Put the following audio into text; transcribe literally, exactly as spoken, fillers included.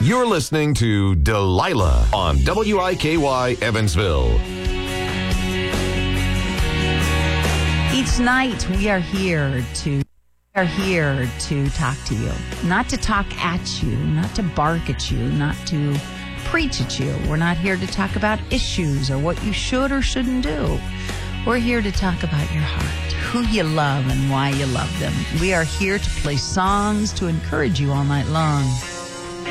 You're listening to Delilah on W I K Y Evansville. Each night we are here to are here to talk to you, not to talk at you, not to bark at you, not to preach at you. We're not here to talk about issues or what you should or shouldn't do. We're here to talk about your heart, who you love and why you love them. We are here to play songs to encourage you all night long.